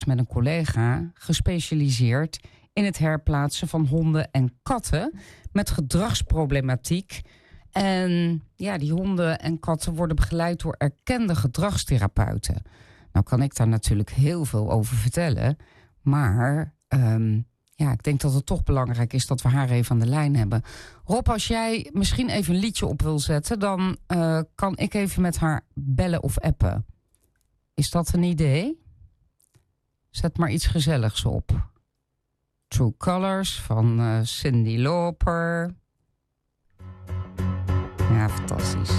met een collega gespecialiseerd in het herplaatsen van honden en katten met gedragsproblematiek. En ja, die honden en katten worden begeleid door erkende gedragstherapeuten. Nou kan ik daar natuurlijk heel veel over vertellen, maar ik denk dat het toch belangrijk is dat we haar even aan de lijn hebben. Rob, als jij misschien even een liedje op wil zetten, dan kan ik even met haar bellen of appen. Is dat een idee? Zet maar iets gezelligs op. True Colors van Cyndi Lauper. Ja, fantastisch.